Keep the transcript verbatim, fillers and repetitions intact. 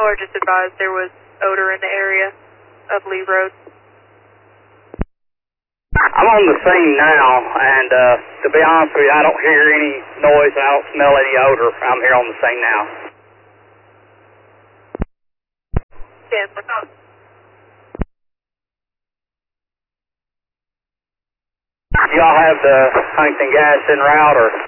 are just advised there was odor in the area of Lee Road. I'm on the scene now, and uh, to be honest with you, I don't hear any noise and I don't smell any odor. I'm here on the scene now. ten, what's up? Y'all have the Huntington gas en route, or?